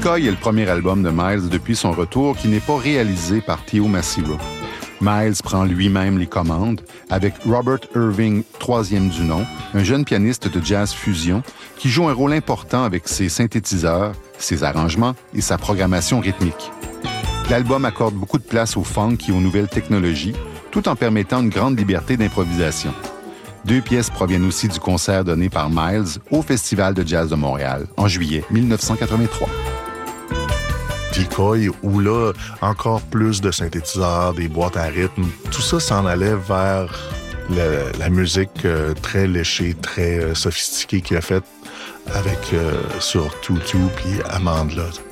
Decoy est le premier album de Miles depuis son retour qui n'est pas réalisé par Theo Macero. Miles prend lui-même les commandes avec Robert Irving, troisième du nom, un jeune pianiste de jazz fusion qui joue un rôle important avec ses synthétiseurs, ses arrangements et sa programmation rythmique. L'album accorde beaucoup de place au funk et aux nouvelles technologies, tout en permettant une grande liberté d'improvisation. 2 pièces proviennent aussi du concert donné par Miles au Festival de jazz de Montréal en juillet 1983. Decoy, où là, encore plus de synthétiseurs, des boîtes à rythme, tout ça s'en allait vers la musique très léchée, très sophistiquée qu'il a faite avec sur Tutu puis Amandla.